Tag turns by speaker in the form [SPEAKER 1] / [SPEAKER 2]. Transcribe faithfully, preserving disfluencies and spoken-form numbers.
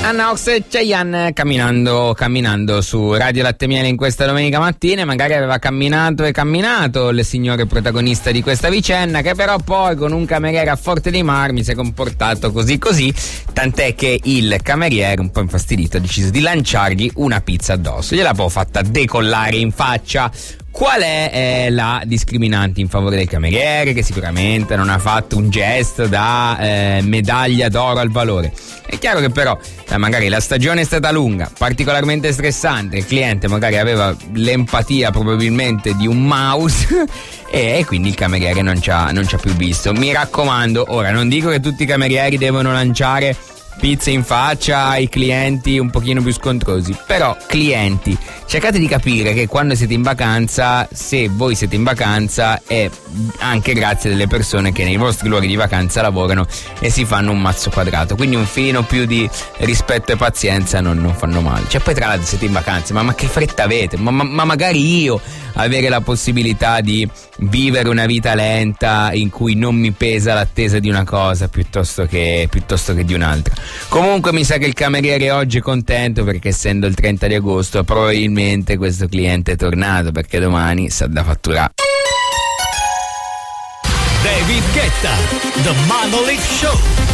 [SPEAKER 1] Anna Ox e Cheyenne camminando, camminando su Radio Latte Miele in questa domenica mattina. Magari aveva camminato e camminato il signore protagonista di questa vicenda, che però poi con un cameriere a Forte dei Marmi si è comportato così così, tant'è che il cameriere, un po' infastidito, ha deciso di lanciargli una pizza addosso. Gliel'ha poi fatta decollare in faccia. Qual è eh, la discriminante in favore del cameriere, che sicuramente non ha fatto un gesto da eh, medaglia d'oro al valore? È chiaro che però eh, magari la stagione è stata lunga, particolarmente stressante, il cliente magari aveva l'empatia probabilmente di un mouse e, e quindi il cameriere non ci ha, non ci ha più visto. Mi raccomando, ora non dico che tutti i camerieri devono lanciare pizze in faccia ai clienti un pochino più scontrosi, però clienti, cercate di capire che quando siete in vacanza, se voi siete in vacanza, è anche grazie delle persone che nei vostri luoghi di vacanza lavorano e si fanno un mazzo quadrato, quindi un filino più di rispetto e pazienza non, non fanno male. Cioè poi tra l'altro siete in vacanza, ma, ma che fretta avete? Ma, ma, ma magari io avere la possibilità di vivere una vita lenta in cui non mi pesa l'attesa di una cosa piuttosto che, piuttosto che di un'altra. Comunque mi sa che il cameriere oggi è contento, perché essendo il trenta di agosto probabilmente questo cliente è tornato, perché domani sa da fatturare.
[SPEAKER 2] David Guetta, The Monolith Show.